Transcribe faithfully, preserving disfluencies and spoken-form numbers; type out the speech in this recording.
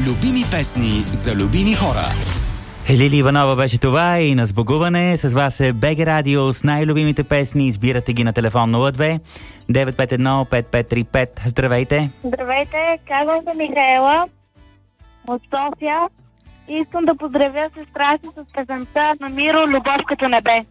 Любими песни за любими хора. Лили Иванова беше това и на сбогуване. С вас е БГ Радио с най-любимите песни. Избирате ги на телефон нула две девет пет едно пет пет три пет. Здравейте! Здравейте, казвам се Михаела от София и искам да поздравя сестра си с песента на Миро "Любов като небе".